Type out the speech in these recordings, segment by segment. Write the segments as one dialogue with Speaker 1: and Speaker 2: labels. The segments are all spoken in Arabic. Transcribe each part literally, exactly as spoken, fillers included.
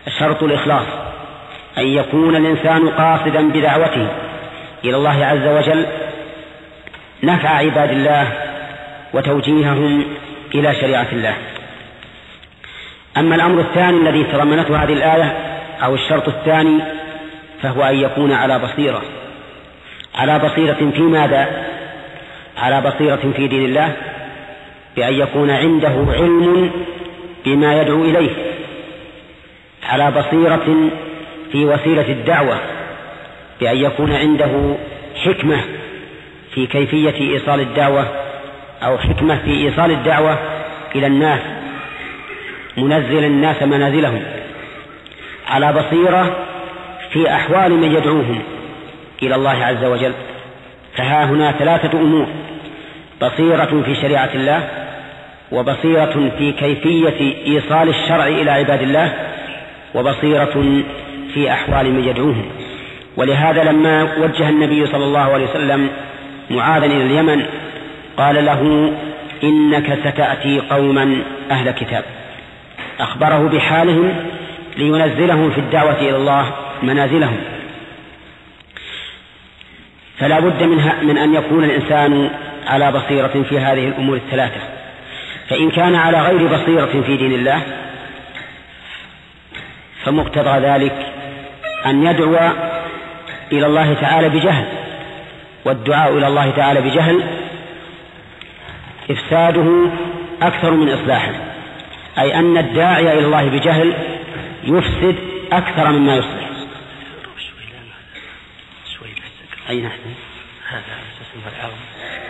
Speaker 1: شرط الإخلاص أن يكون الإنسان قاصدا بدعوته إلى الله عز وجل نفع عباد الله وتوجيههم إلى شريعة الله. أما الأمر الثاني الذي تضمنته هذه الآية أو الشرط الثاني فهو أن يكون على بصيرة. على بصيرة في ماذا؟ على بصيرة في دين الله، بأن يكون عنده علم بما يدعو إليه، على بصيرة في وسيلة الدعوة، بأن يكون عنده حكمة في كيفية إيصال الدعوة أو حكمة في إيصال الدعوة إلى الناس، منزل الناس منازلهم، على بصيرة في أحوال من يدعوهم إلى الله عز وجل. فها هنا ثلاثة أمور: بصيرة في شريعة الله، وبصيرة في كيفية إيصال الشرع إلى عباد الله، وبصيرة في أحوال من يدعوهم. ولهذا لما وجه النبي صلى الله عليه وسلم معاذا إلى اليمن قال له: إنك ستأتي قوما أهل كتاب، أخبره بحالهم لينزلهم في الدعوة إلى الله منازلهم. فلا بد منها من أن يكون الإنسان على بصيرة في هذه الأمور الثلاثة. فإن كان على غير بصيرة في دين الله فمقتضى ذلك أن يدعو إلى الله تعالى بجهل، والدعاء إلى الله تعالى بجهل إفساده أكثر من إصلاحه، أي أن الداعي إلى الله بجهل يفسد أكثر مما يصلح. أي نحن هذا أساس العالم.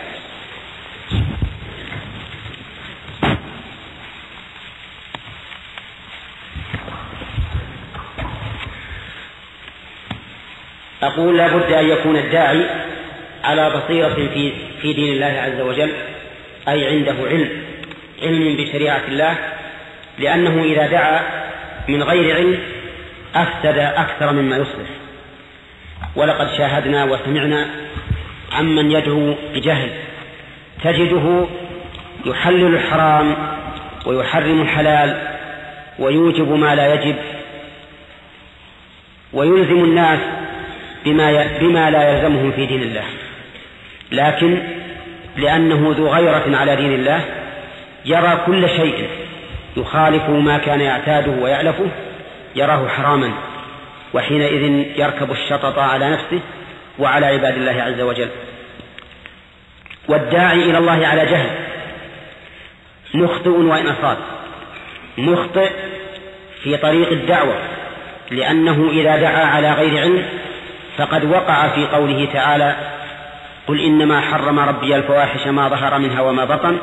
Speaker 1: أقول لا بد أن يكون الداعي على بصيرة في في دين الله عز وجل، أي عنده علم علم بشريعة الله، لأنه إذا دعا من غير علم أفسد أكثر مما يصلح. ولقد شاهدنا وسمعنا عمن يدعو بجهل، تجده يحلل الحرام ويحرم الحلال ويوجب ما لا يجب، ويلزم الناس بما بما لا يلزمهم في دين الله، لكن لأنه ذو غيرة على دين الله يرى كل شيء يخالف ما كان يعتاده ويعلفه يراه حراما، وحينئذ يركب الشطط على نفسه وعلى عباد الله عز وجل. والداعي إلى الله على جهل مخطئ وإن أصاب، مخطئ في طريق الدعوة، لأنه إذا دعا على غير علم فقد وقع في قوله تعالى: قل إنما حرم ربي الفواحش ما ظهر منها وما بطن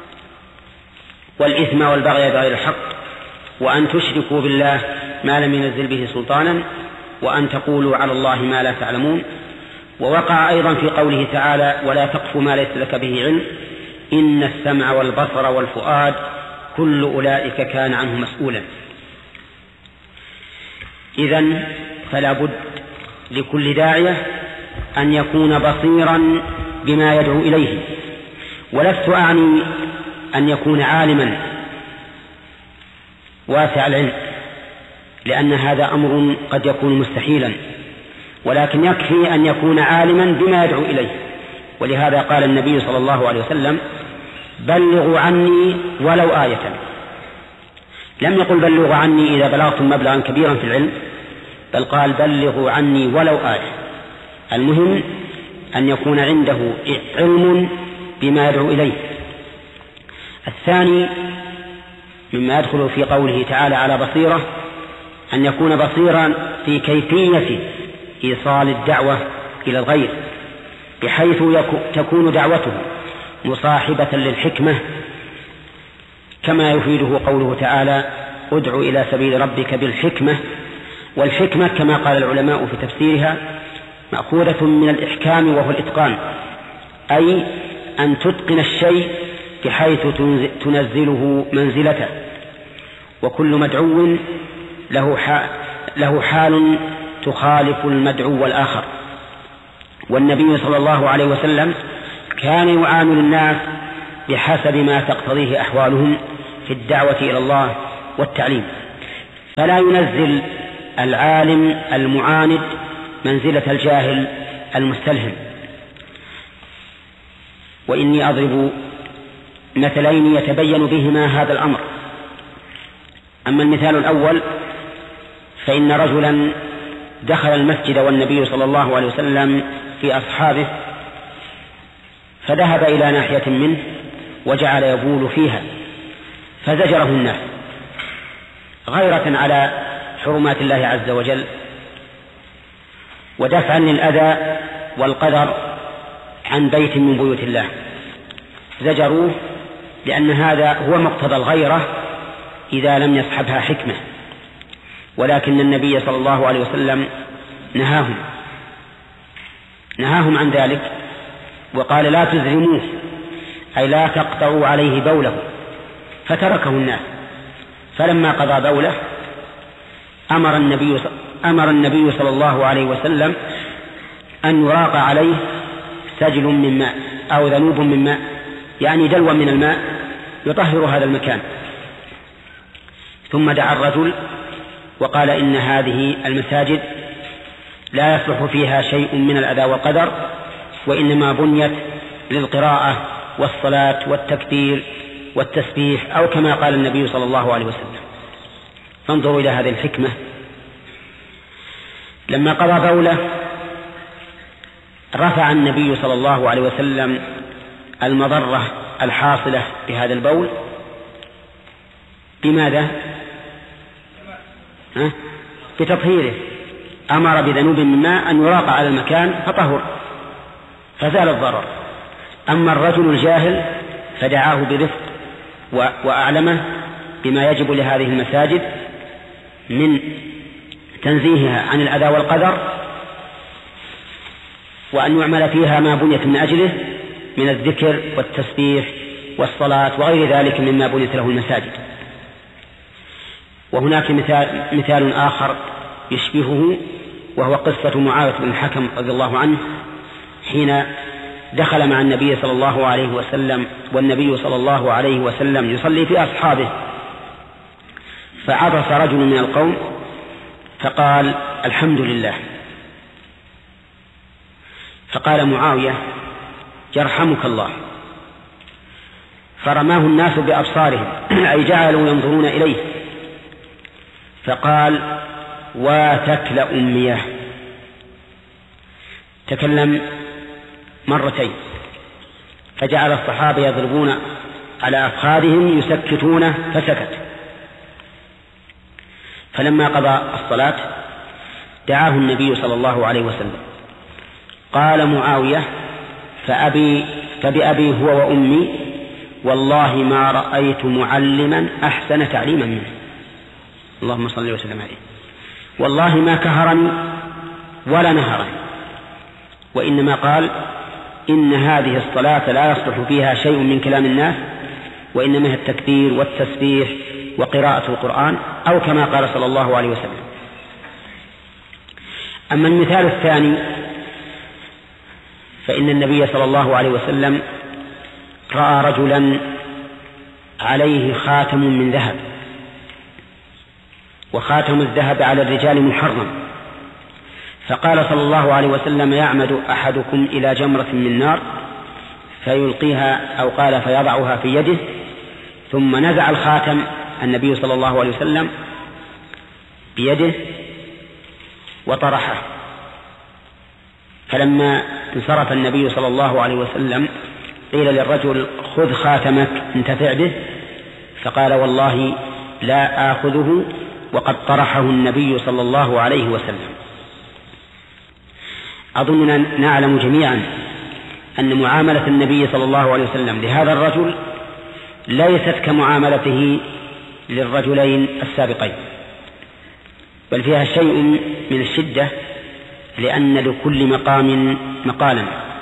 Speaker 1: والإثم والبغي بغير الحق وأن تشركوا بالله ما لم ينزل به سلطانا وأن تقولوا على الله ما لا تعلمون. ووقع أيضا في قوله تعالى: ولا تقف ما ليس لك به علم إن السمع والبصر والفؤاد كل أولئك كان عنه مسؤولا. إذن فلا بد لكل داعية أن يكون بصيرا بما يدعو إليه، ولست أعني أن يكون عالما واسع العلم، لأن هذا أمر قد يكون مستحيلا، ولكن يكفي أن يكون عالما بما يدعو إليه. ولهذا قال النبي صلى الله عليه وسلم: بلغوا عني ولو آية. لم يقل بلغوا عني إذا بلغتم مبلغا كبيرا في العلم، بل قال بلغوا عني ولو آية. المهم أن يكون عنده علم بما يدعو إليه. الثاني مما يدخل في قوله تعالى على بصيرة أن يكون بصيرا في كيفية إيصال الدعوة إلى الغير، بحيث تكون دعوته مصاحبة للحكمة، كما يفيده قوله تعالى: ادع إلى سبيل ربك بالحكمة. والحكمة كما قال العلماء في تفسيرها مأخوذة من الإحكام وهو الإتقان، أي أن تتقن الشيء بحيث تنزله منزلته. وكل مدعو له حال تخالف المدعو الآخر. والنبي صلى الله عليه وسلم كان يعامل الناس بحسب ما تقتضيه أحوالهم في الدعوة إلى الله والتعليم. فلا ينزل العالم المعاند منزلة الجاهل المستلهم. وإني أضرب مثلين يتبين بهما هذا الأمر. أما المثال الأول فإن رجلا دخل المسجد والنبي صلى الله عليه وسلم في أصحابه، فذهب إلى ناحية منه وجعل يبول فيها، فزجره الناس غيرة على حرمات الله عز وجل ودفعا للأذى والقدر عن بيت من بيوت الله. زجروه لأن هذا هو مقتضى الغيرة إذا لم يصحبها حكمة، ولكن النبي صلى الله عليه وسلم نهاهم نهاهم عن ذلك وقال لا تزرموه، أي لا تقطعوا عليه بوله، فتركه الناس. فلما قضى بوله أمر النبي أمر النبي صلى الله عليه وسلم أن يراق عليه سجل من ماء أو ذنوب من ماء، يعني دلو من الماء يطهر هذا المكان. ثم دعا الرجل وقال إن هذه المساجد لا يصلح فيها شيء من الأذى والقدر، وإنما بنيت للقراءة والصلاة والتكبير والتسبيح، أو كما قال النبي صلى الله عليه وسلم. فانظروا إلى هذه الحكمة. لما قضى بوله رفع النبي صلى الله عليه وسلم المضرة الحاصلة بهذا البول بماذا؟ ها؟ بتطهيره. أمر بذنوب من ماء أن يراق على المكان فطهر فزال الضرر. أما الرجل الجاهل فدعاه برفق وأعلمه بما يجب لهذه المساجد من تنزيهها عن الأذى والقدر، وأن يعمل فيها ما بنيت من أجله من الذكر والتسبيح والصلاة وغير ذلك مما بنيت له المساجد. وهناك مثال, مثال آخر يشبهه، وهو قصة معاوية بن الحكم رضي الله عنه حين دخل مع النبي صلى الله عليه وسلم والنبي صلى الله عليه وسلم يصلي في أصحابه، فعطس رجل من القوم فقال الحمد لله، فقال معاوية يرحمك الله، فرماه الناس بأبصارهم أي جعلوا ينظرون إليه، فقال واتكل أميه. تكلم مرتين، فجعل الصحابة يضربون على أفخاذهم يسكتونه فسكت. فلما قضى الصلاة دعاه النبي صلى الله عليه وسلم. قال معاوية فأبي فبأبي هو وأمي والله ما رأيت معلما أحسن تعليما منه، اللهم صل وسلم عليه، والله ما كهرني ولا نهرني، وإنما قال إن هذه الصلاة لا يصلح فيها شيء من كلام الناس، وإنما هي التكبير والتسبيح وقراءة القرآن، أو كما قال صلى الله عليه وسلم. أما المثال الثاني فإن النبي صلى الله عليه وسلم رأى رجلا عليه خاتم من ذهب، وخاتم الذهب على الرجال محرم، فقال صلى الله عليه وسلم يعمد أحدكم إلى جمرة من نار فيلقيها، أو قال فيضعها في يده، ثم نزع الخاتم النبي صلى الله عليه وسلم بيده وطرحه. فلما انصرف النبي صلى الله عليه وسلم قيل للرجل خذ خاتمك انتفع به، فقال والله لا آخذه وقد طرحه النبي صلى الله عليه وسلم. أظننا نعلم جميعا أن معاملة النبي صلى الله عليه وسلم لهذا الرجل ليست كمعاملته للرجلين السابقين، بل فيها شيء من الشدة، لأن لكل مقام مقالا.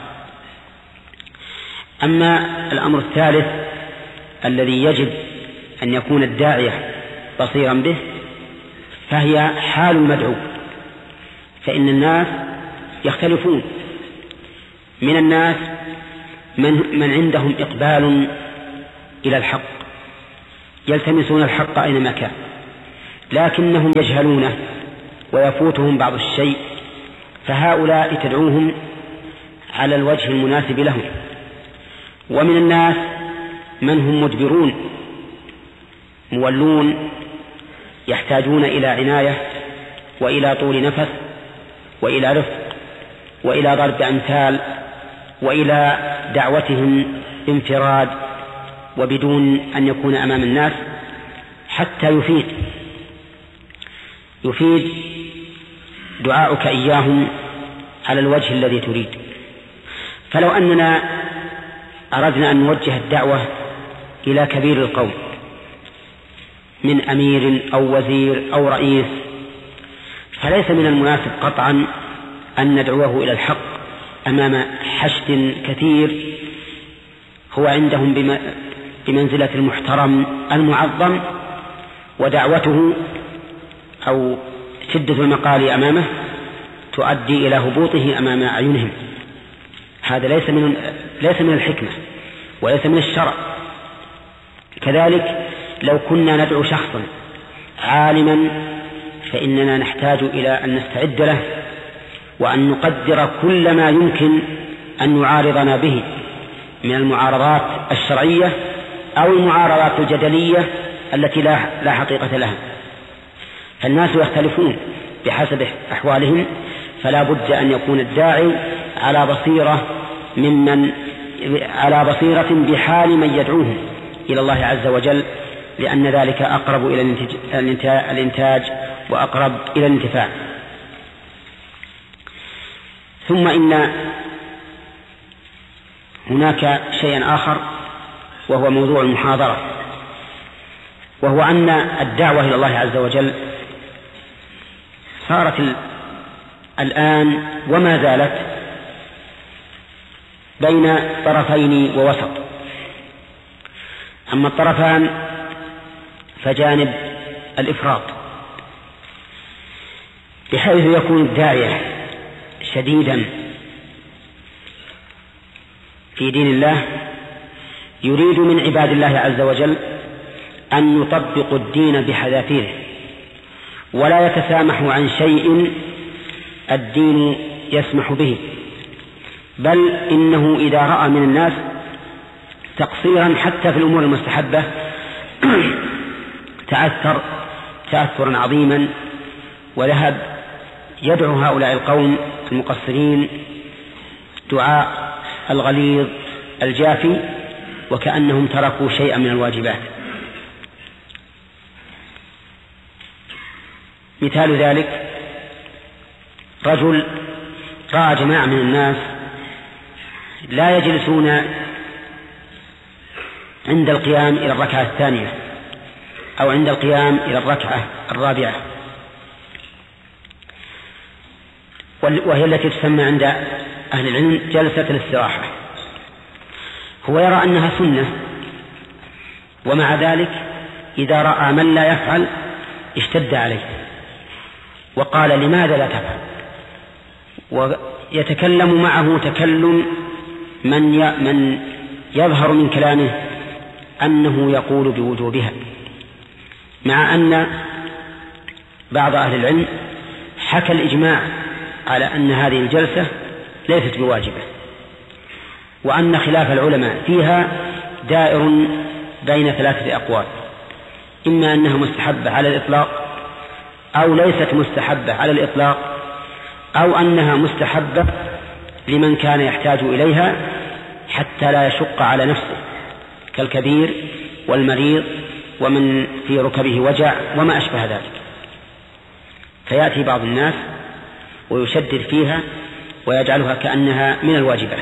Speaker 1: أما الأمر الثالث الذي يجب أن يكون الداعية بصيرا به فهي حال المدعو، فإن الناس يختلفون، من الناس من, من عندهم إقبال إلى الحق يلتمسون الحق أينما كان، لكنهم يجهلونه ويفوتهم بعض الشيء، فهؤلاء تدعوهم على الوجه المناسب لهم. ومن الناس من هم مدبرون مولون يحتاجون إلى عناية وإلى طول نفس وإلى رفق وإلى ضرب أمثال وإلى دعوتهم بانفراد وبدون أن يكون أمام الناس حتى يفيد يفيد دعاؤك إياهم على الوجه الذي تريد. فلو أننا أردنا أن نوجه الدعوة إلى كبير القوم من أمير أو وزير أو رئيس، فليس من المناسب قطعا أن ندعوه إلى الحق أمام حشد كثير هو عندهم بمنزلة المحترم المعظم، ودعوته أو شدة المقال أمامه تؤدي إلى هبوطه أمام أعينهم. هذا ليس من ليس من الحكمة وليس من الشرع. كذلك لو كنا ندعو شخصا عالما فإننا نحتاج إلى أن نستعد له وأن نقدر كل ما يمكن أن يعارضنا به من المعارضات الشرعية أو المعارضات الجدلية التي لا لا حقيقة لها. فالناس يختلفون بحسب أحوالهم، فلا بد أن يكون الداعي على بصيرة ممن على بصيرة بحال من يدعوهم إلى الله عز وجل، لأن ذلك أقرب إلى الإنتاج وأقرب إلى الانتفاع. ثم إن هناك شيئا آخر وهو موضوع المحاضرة، وهو أن الدعوة إلى الله عز وجل صارت الآن وما زالت بين طرفين ووسط. أما الطرفان فجانب الإفراط، بحيث يكون الداعية شديدا في دين الله يريد من عباد الله عز وجل أن يطبقوا الدين بحذافيره، ولا يتسامح عن شيء الدين يسمح به، بل إنه إذا رأى من الناس تقصيرا حتى في الأمور المستحبة تأثر تأثرا عظيما، وذهب يدعو هؤلاء القوم المقصرين دعاء الغليظ الجافي وكأنهم تركوا شيئا من الواجبات. مثال ذلك رجل رأى جماعة من الناس لا يجلسون عند القيام إلى الركعة الثانية أو عند القيام إلى الركعة الرابعة، وهي التي تسمى عند أهل العلم جلسة الاستراحة. هو يرى أنها سنة، ومع ذلك إذا رأى من لا يفعل اشتد عليه وقال لماذا لا تفعل، ويتكلم معه تكلم من من يظهر من كلامه أنه يقول بوجوبها، مع أن بعض أهل العلم حكى الإجماع على أن هذه الجلسة ليست بواجبة، وأن خلاف العلماء فيها دائر بين ثلاثة أقوال، إما أنها مستحبة على الإطلاق أو ليست مستحبة على الإطلاق، أو أنها مستحبة لمن كان يحتاج إليها حتى لا يشق على نفسه كالكبير والمريض ومن في ركبه وجع وما أشبه ذلك. فيأتي بعض الناس ويشدد فيها ويجعلها كأنها من الواجبات.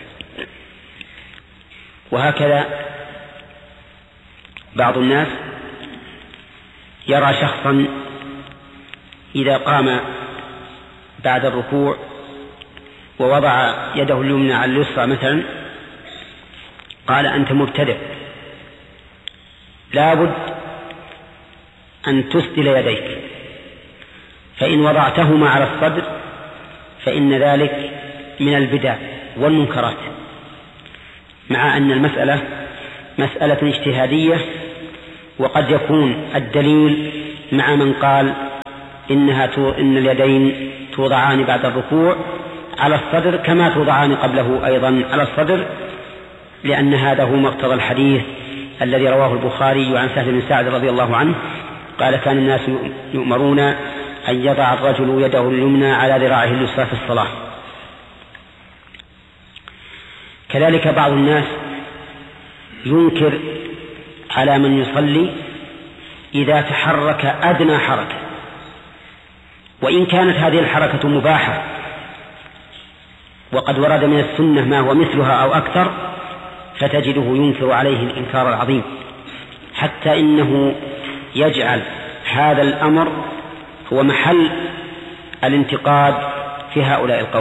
Speaker 1: وهكذا بعض الناس يرى شخصا إذا قام بعد الركوع ووضع يده اليمنى على اليسرى مثلا قال أنت مبتدع، لابد أن تسدل يديك، فإن وضعتهما على الصدر فإن ذلك من البدع والمنكرات، مع أن المسألة مسألة اجتهادية، وقد يكون الدليل مع من قال إنها إن اليدين توضعان بعد الركوع على الصدر كما توضعان قبله أيضا على الصدر، لأن هذا هو مقتضى الحديث الذي رواه البخاري عن سهل بن سعد رضي الله عنه قال: كان الناس يؤمرون أن يضع الرجل يده اليمنى على ذراعه اليسرى في الصلاة. كذلك بعض الناس ينكر على من يصلي إذا تحرك أدنى حركة، وإن كانت هذه الحركة مباحة وقد ورد من السنة ما هو مثلها أو أكثر، فتجده ينكر عليه الإنكار العظيم، حتى إنه يجعل هذا الأمر هو محل الانتقاد في هؤلاء القوم،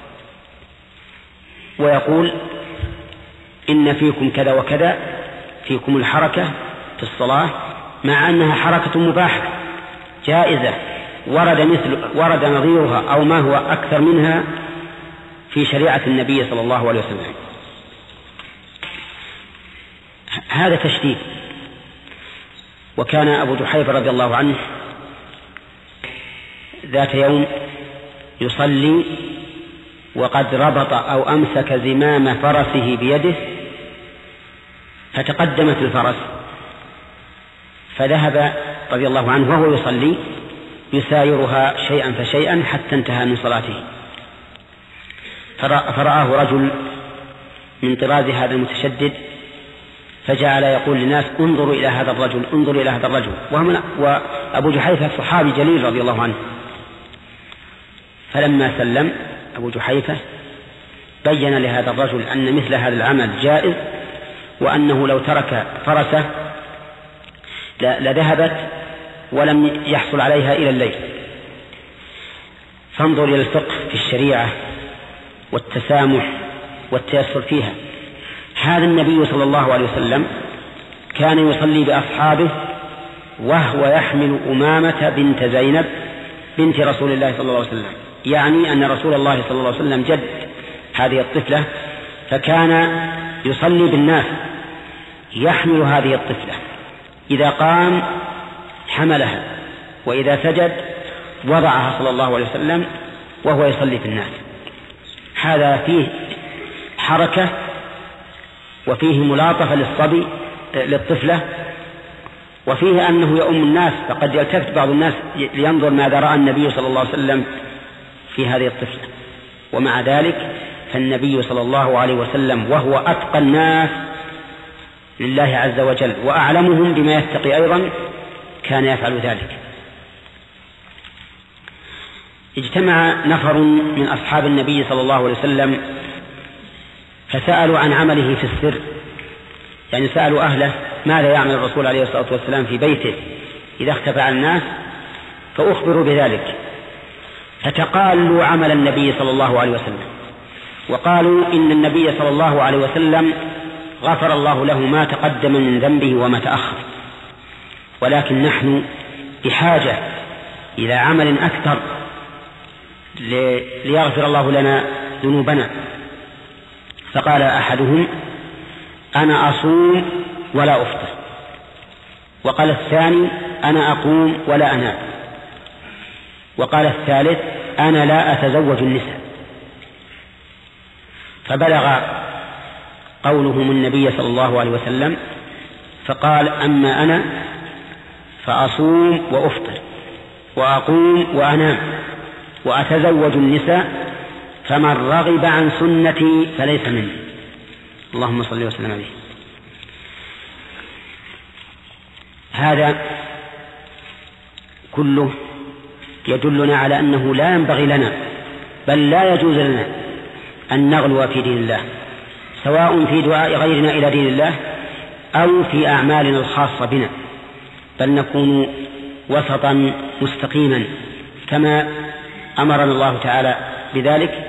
Speaker 1: ويقول: إن فيكم كذا وكذا، فيكم الحركة في الصلاة، مع أنها حركة مباحة جائزة ورد مثل ورد نظيرها أو ما هو أكثر منها في شريعة النبي صلى الله عليه وسلم. هذا تشديد. وكان أبو جحيفة رضي الله عنه ذات يوم يصلي وقد ربط أو أمسك زمام فرسه بيده، فتقدمت الفرس، فذهب رضي الله عنه وهو يصلي يسايرها شيئا فشيئا حتى انتهى من صلاته، فرآه رجل من طراز هذا المتشدد، فجعل يقول للناس: انظروا إلى هذا الرجل، انظروا إلى هذا الرجل. وأبو جحيفة صحابي جليل رضي الله عنه. فلما سلم أبو جحيفة بين لهذا الرجل أن مثل هذا العمل جائز، وأنه لو ترك فرسه لذهبت ولم يحصل عليها إلى الليل. فانظر إلى الفقه في الشريعة والتسامح والتيسر فيها. هذا النبي صلى الله عليه وسلم كان يصلي بأصحابه وهو يحمل أمامة بنت زينب بنت رسول الله صلى الله عليه وسلم، يعني أن رسول الله صلى الله عليه وسلم جد هذه الطفلة، فكان يصلي بالناس يحمل هذه الطفلة، إذا قام حملها، وإذا سجد وضعها صلى الله عليه وسلم وهو يصلي في الناس. هذا فيه حركة وفيه ملاطفة للصبي للطفلة، وفيه أنه يؤم الناس، فقد يلتفت بعض الناس لينظر ماذا رأى النبي صلى الله عليه وسلم في هذه الطفلة. ومع ذلك فالنبي صلى الله عليه وسلم وهو أتقى الناس لله عز وجل وأعلمهم بما يتقي أيضا كان يفعل ذلك. اجتمع نفر من أصحاب النبي صلى الله عليه وسلم فسألوا عن عمله في السر، يعني سألوا أهله ماذا يعمل الرسول عليه الصلاة والسلام في بيته إذا اختفى عن الناس، فأخبروا بذلك، فتقالوا عمل النبي صلى الله عليه وسلم، وقالوا إن النبي صلى الله عليه وسلم غفر الله له ما تقدم من ذنبه وما تأخر، ولكن نحن بحاجة إلى عمل أكثر ليغفر الله لنا ذنوبنا. فقال أحدهم: أنا أصوم ولا أفطر. وقال الثاني: أنا أقوم ولا أنام. وقال الثالث: أنا لا أتزوج النساء. فبلغ قولهم النبي صلى الله عليه وسلم فقال: أما أنا فأصوم وأفطر وأقوم وأنام وأتزوج النساء، فمن رغب عن سنتي فليس مني. اللهم صل وسلم عليه. هذا كله يدلنا على أنه لا ينبغي لنا بل لا يجوز لنا أن نغلو في دين الله، سواء في دعاء غيرنا إلى دين الله أو في أعمالنا الخاصة بنا، بل نكون وسطا مستقيما كما أمرنا الله تعالى بذلك،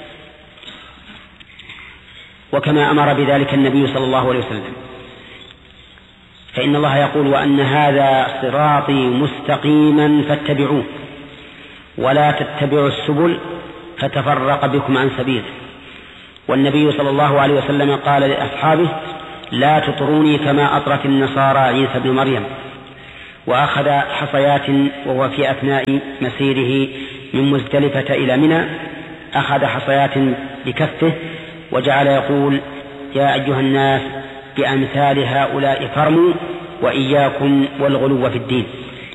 Speaker 1: وكما أمر بذلك النبي صلى الله عليه وسلم. فإن الله يقول: وأن هذا صراطي مستقيما فاتبعوه ولا تتبعوا السبل فتفرق بكم عن سبيله. والنبي صلى الله عليه وسلم قال لأصحابه: لا تطروني كما أطرت النصارى عيسى بن مريم. وأخذ حصيات وهو في أثناء مسيره من مزدلفة إلى منى، أخذ حصيات بكفه وجعل يقول: يا أيها الناس بأمثال هؤلاء فارموا وإياكم والغلو في الدين.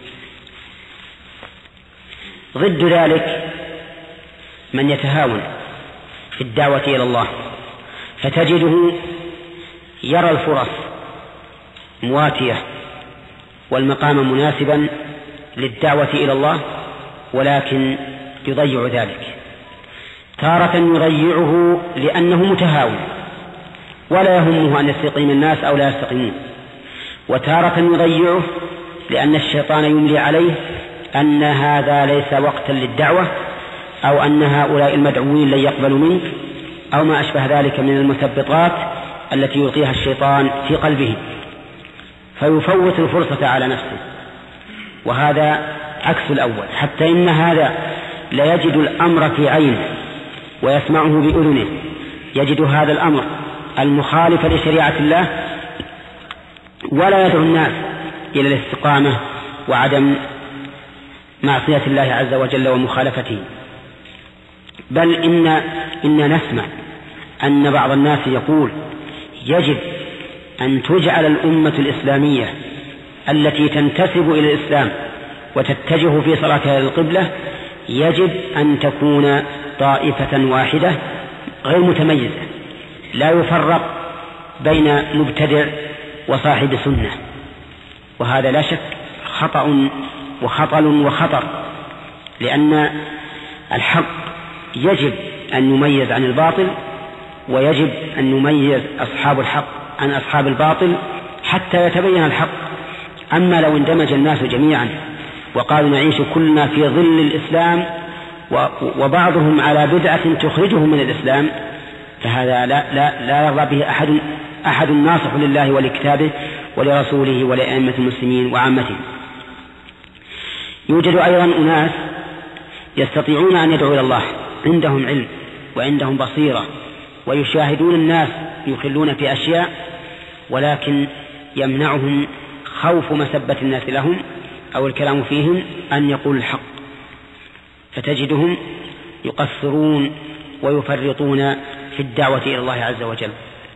Speaker 1: ضد ذلك من يتهاون في الدعوة إلى الله، فتجده يرى الفرص مواتية والمقام مناسبا للدعوة إلى الله، ولكن يضيع ذلك. تارة يضيعه لأنه متهاون ولا يهمه أن يستقيم الناس أو لا يستقيمون، وتارة يضيعه لأن الشيطان يملي عليه أن هذا ليس وقتا للدعوة، أو أن هؤلاء المدعوين لن يقبلوا منك، أو ما أشبه ذلك من المثبطات التي يلقيها الشيطان في قلبه، فيفوت الفرصة على نفسه. وهذا عكس الأول، حتى إن هذا لا يجد الأمر في عينه ويسمعه بأذنه، يجد هذا الأمر المخالف لشريعة الله، ولا يدعو الناس إلى الاستقامة وعدم معصية الله عز وجل ومخالفته. بل إن, إن نسمع أن بعض الناس يقول: يجب أن تجعل الأمة الإسلامية التي تنتسب إلى الإسلام وتتجه في صلاتها إلى القبلة يجب أن تكون طائفة واحدة غير متميزة، لا يفرق بين مبتدع وصاحب سنة. وهذا لا شك خطأ وخطل وخطر، لأن الحق يجب أن نميز عن الباطل، ويجب أن نميز أصحاب الحق عن أصحاب الباطل حتى يتبين الحق. أما لو اندمج الناس جميعا وقالوا نعيش كلنا في ظل الإسلام وبعضهم على بدعة تخرجهم من الإسلام، فهذا لا, لا, لا يرضى به أحد, أحد ناصح لله ولكتابه ولرسوله ولأئمة المسلمين وعامتهم. يوجد أيضا أناس يستطيعون أن يدعوا إلى الله، عندهم علم وعندهم بصيرة ويشاهدون الناس يخلون في أشياء، ولكن يمنعهم خوف مسبة الناس لهم أو الكلام فيهم أن يقول الحق، فتجدهم يقصرون ويفرطون في الدعوة إلى الله عز وجل.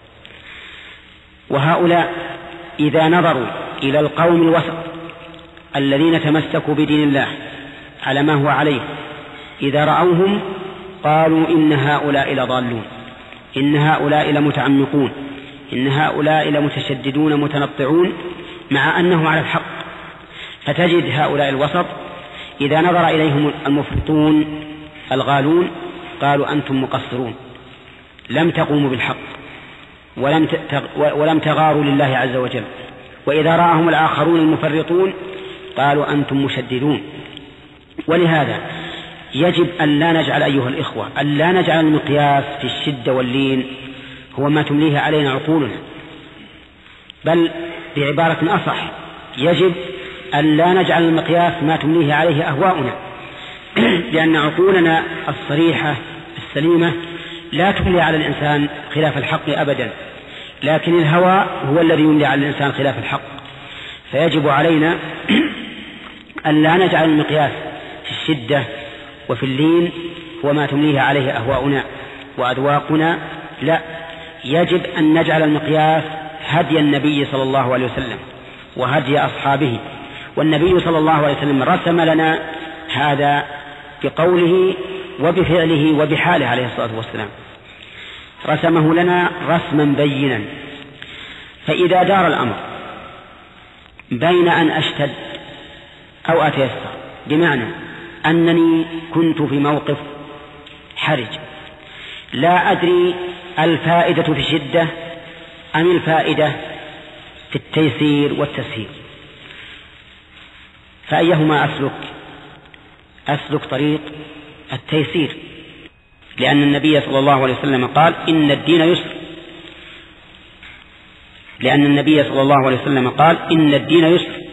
Speaker 1: وهؤلاء إذا نظروا إلى القوم الوسط الذين تمسكوا بدين الله على ما هو عليه، إذا رأوهم قالوا إن هؤلاء لضالون، إن هؤلاء لمتعمقون، إن هؤلاء لمتشددون متنطعون، مع أنهم على الحق. فتجد هؤلاء الوسط إذا نظر إليهم المفرطون الغالون قالوا أنتم مقصرون، لم تقوموا بالحق ولم ولم تغاروا لله عز وجل. وإذا رأهم الآخرون المفرطون قالوا أنتم مشددون. ولهذا يجب أن لا نجعل أيها الإخوة أن لا نجعل المقياس في الشدة واللين هو ما تمليه علينا عقولنا، بل بعبارة أصح يجب أن لا نجعل المقياس ما تمليه عليه أهواؤنا، لأن عقولنا الصريحة السليمة لا تملي على الإنسان خلاف الحق أبدا، لكن الهوى هو الذي يملي على الإنسان خلاف الحق. فيجب علينا أن لا نجعل المقياس في الشدة وفي اللين هو ما تمليه عليه أهواؤنا وأذواقنا، لا، يجب أن نجعل المقياس هدي النبي صلى الله عليه وسلم وهدي أصحابه. والنبي صلى الله عليه وسلم رسم لنا هذا بقوله وبفعله وبحاله عليه الصلاة والسلام، رسمه لنا رسما بينا. فإذا دار الأمر بين أن أشتد أو أتيسر، بمعنى أنني كنت في موقف حرج لا أدري الفائدة في الشدة أم الفائدة في التيسير والتسهيل، فأيهما أسلك؟ أسلك طريق التيسير، لأن النبي صلى الله عليه وسلم قال إن الدين يسر، لأن النبي صلى الله عليه وسلم قال إن الدين يسر.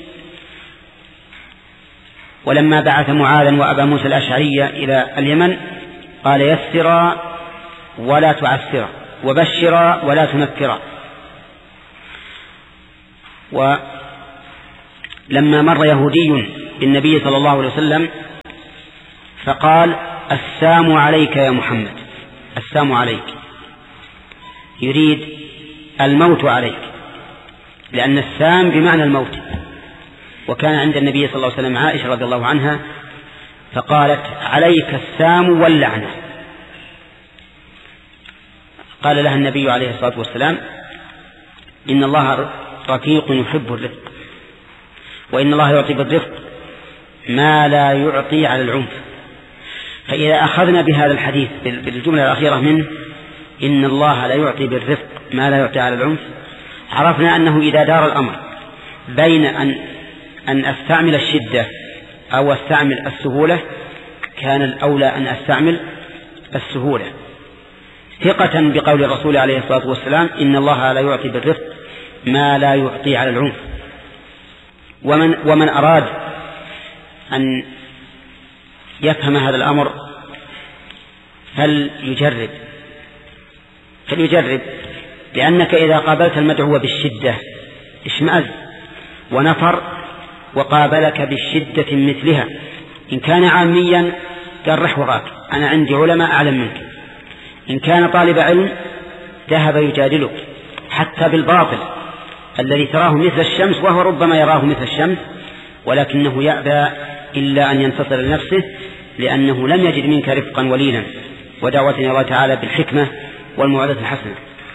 Speaker 1: ولما بعث معاذا وأبا موسى الأشعري إلى اليمن قال يسرا ولا تعسرا وبشرا ولا تنفرا. لما مر يهودي بالنبي صلى الله عليه وسلم فقال: السام عليك يا محمد، السام عليك، يريد الموت عليك، لأن السام بمعنى الموت. وكان عند النبي صلى الله عليه وسلم عائشة رضي الله عنها فقالت: عليك السام واللعنة. قال لها النبي عليه الصلاة والسلام: إن الله رفيق يحب الرفق، وإن الله يعطي بالرفق ما لا يعطي على العنف. فإذا أخذنا بهذا الحديث بالجملة الأخيرة منه، إن الله لا يعطي بالرفق ما لا يعطي على العنف، عرفنا أنه إذا دار الأمر بين أن أن أستعمل الشدة أو أستعمل السهولة كان الأولى أن أستعمل السهولة، ثقة بقول الرسول عليه الصلاة والسلام: إن الله لا يعطي بالرفق ما لا يعطي على العنف. ومن, ومن أراد أن يفهم هذا الأمر فليجرب فليجرب لأنك إذا قابلت المدعو بالشدة اشمأز ونفر، وقابلك بالشدة مثلها. إن كان عاميا قال: رح وراك، أنا عندي علماء أعلم منك. إن كان طالب علم ذهب يجادلك حتى بالباطل الذي تراه مثل الشمس، وهو ربما يراه مثل الشمس، ولكنه يأبى إلا أن ينتصر لنفسه، لأنه لم يجد منك رفقا ولينا ودعوة إلى الله تعالى بالحكمة والموعظة الحسنة.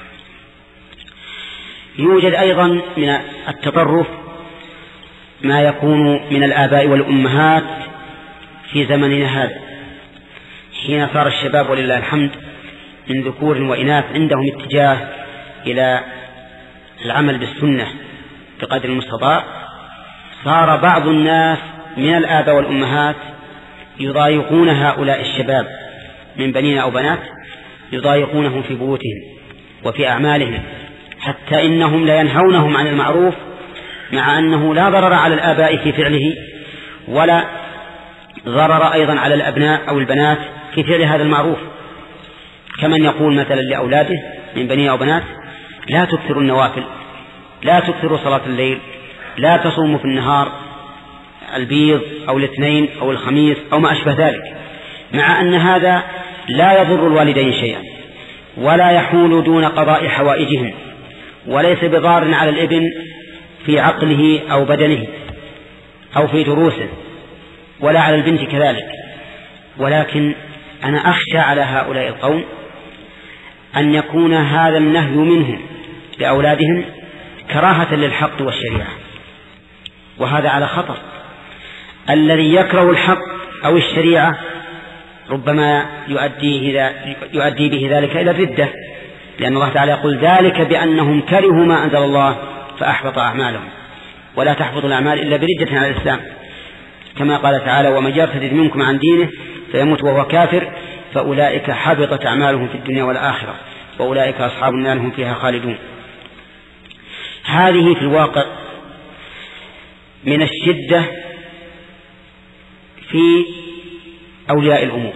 Speaker 1: يوجد أيضا من التطرف ما يكون من الآباء والأمهات في زمننا هذا، حين صار الشباب ولله الحمد من ذكور وإناث عندهم اتجاه إلى العمل بالسنة بقدر المستطاع، صار بعض الناس من الآباء والأمهات يضايقون هؤلاء الشباب من بنين أو بنات، يضايقونهم في بيوتهم وفي أعمالهم، حتى إنهم لا ينهونهم عن المعروف، مع أنه لا ضرر على الآباء في فعله ولا ضرر أيضا على الأبناء أو البنات في فعل هذا المعروف. كمن يقول مثلا لأولاده من بنين أو بنات: لا تكثروا النوافل، لا تكثروا صلاة الليل، لا تصوموا في النهار البيض أو الاثنين أو الخميس أو ما أشبه ذلك، مع أن هذا لا يضر الوالدين شيئا ولا يحول دون قضاء حوائجهم، وليس بضار على الابن في عقله أو بدنه أو في دروسه، ولا على البنت كذلك. ولكن أنا أخشى على هؤلاء القوم أن يكون هذا النهي منهم لأولادهم كراهة للحق والشريعة، وهذا على خطر. الذي يكره الحق أو الشريعة ربما يؤدي, يؤدي به ذلك إلى الردة، لأن الله تعالى يقول: ذلك بأنهم كرهوا ما أنزل الله فأحبط أعمالهم. ولا تحبط الأعمال إلا بردة على الإسلام، كما قال تعالى: ومن يرتد منكم عن دينه فيموت وهو كافر فأولئك حبطت أعمالهم في الدنيا والآخرة وأولئك أصحاب النار هم فيها خالدون. هذه في الواقع من الشدة في أولياء الأمور.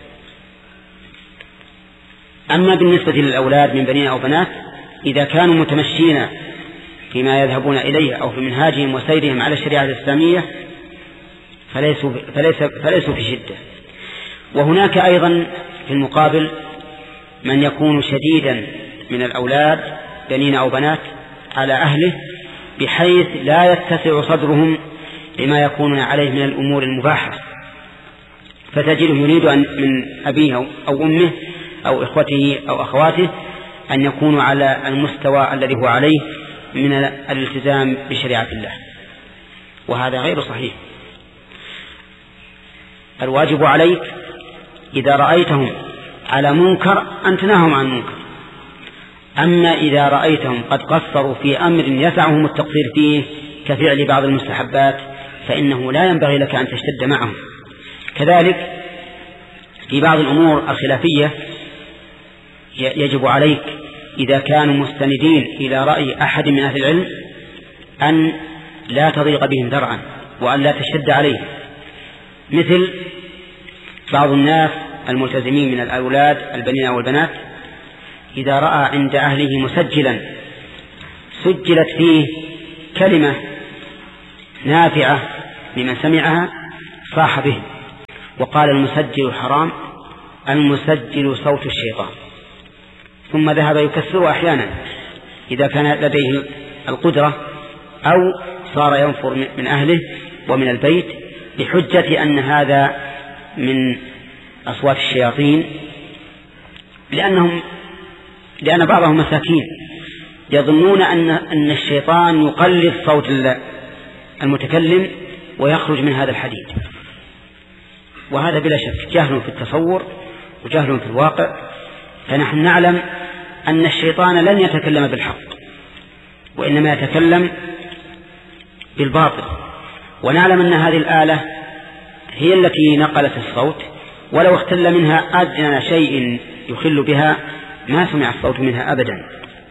Speaker 1: أما بالنسبة للأولاد من بنين أو بنات، إذا كانوا متمشين فيما يذهبون إليه أو في منهاجهم وسيرهم على الشريعة الإسلامية فليسوا, فليس فليسوا في شدة. وهناك أيضا في المقابل من يكون شديدا من الأولاد بنين أو بنات على أهله، بحيث لا يتسع صدرهم لما يكون عليه من الأمور المباحة، فتجده يريد أن من أبيه أو أمه أو إخوته أو أخواته أن يكونوا على المستوى الذي هو عليه من الالتزام بشريعة الله، وهذا غير صحيح. الواجب عليك إذا رأيتهم على منكر أن تنههم عن منكر، أما إذا رأيتهم قد قصروا في أمر يسعهم التقصير فيه كفعل بعض المستحبات فإنه لا ينبغي لك أن تشتد معهم. كذلك في بعض الأمور الخلافية يجب عليك إذا كانوا مستندين إلى رأي أحد من أهل العلم أن لا تضيق بهم ذرعا وأن لا تشد عليهم، مثل بعض الناس الملتزمين من الأولاد البنين والبنات إذا رأى عند أهله مسجلا سجلت فيه كلمة نافعة لمن سمعها صاح به. وقال المسجل حرام، المسجل صوت الشيطان. ثم ذهب يكسره أحيانا إذا كان لديه القدرة، أو صار ينفر من أهله ومن البيت بحجة أن هذا من أصوات الشياطين، لأنهم لأن بعضهم مساكين يظنون أن أن الشيطان يقلد صوت المتكلم ويخرج من هذا الحديد، وهذا بلا شك جهل في التصور وجهل في الواقع. فنحن نعلم أن الشيطان لن يتكلم بالحق، وإنما يتكلم بالباطل، ونعلم أن هذه الآلة هي التي نقلت الصوت، ولو اختل منها أدنى شيء يخل بها ما سمع الصوت منها أبدا.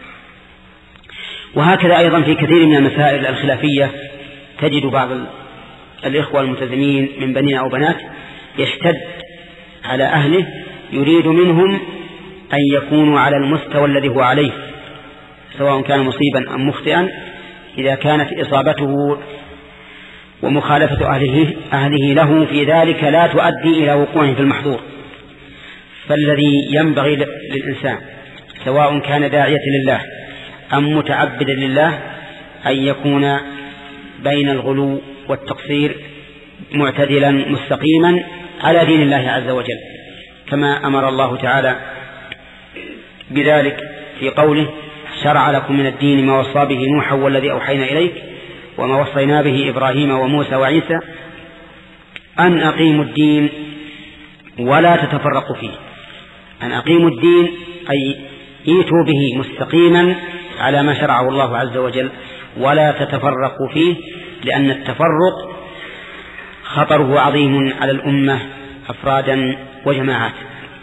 Speaker 1: وهكذا أيضا في كثير من المسائل الخلافية تجد بعض الإخوة الملتزمين من بنين أو بنات يشتد على أهله، يريد منهم أن يكونوا على المستوى الذي هو عليه، سواء كان مصيبا أم مخطئا، إذا كانت إصابته ومخالفة أهله, أهله له في ذلك لا تؤدي إلى وقوعه في المحظور. فالذي ينبغي للإنسان سواء كان داعية لله أم متعبدا لله أن يكون بين الغلو والتقصير معتدلا مستقيما على دين الله عز وجل، كما أمر الله تعالى بذلك في قوله: شرع لكم من الدين ما وصى به نوحا والذي أوحينا إليك وما وصينا به إبراهيم وموسى وعيسى أن أقيموا الدين ولا تتفرقوا فيه. أن أقيموا الدين أي ايتوا به مستقيما على ما شرعه الله عز وجل، ولا تتفرقوا فيه، لأن التفرق خطره عظيم على الأمة أفرادا وجماعات.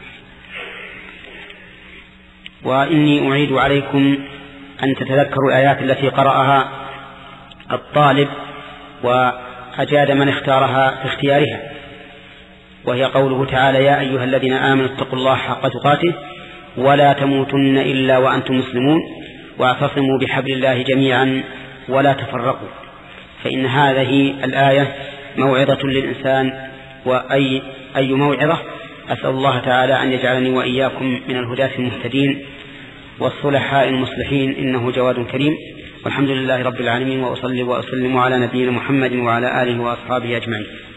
Speaker 1: وإني أعيد عليكم أن تتذكروا الآيات التي قرأها الطالب وأجاد من اختارها في اختيارها، وهي قوله تعالى: يا أيها الذين آمنوا اتقوا الله حق تقاته ولا تموتن إلا وأنتم مسلمون واعتصموا بحبل الله جميعا ولا تفرقوا. فإن هذه الآية موعظة للإنسان، وأي أي موعظة. أسأل الله تعالى أن يجعلني وإياكم من الهداة المهتدين والصلحاء المصلحين، إنه جواد كريم. والحمد لله رب العالمين، وأصلي وأسلم على نبينا محمد وعلى آله وأصحابه أجمعين.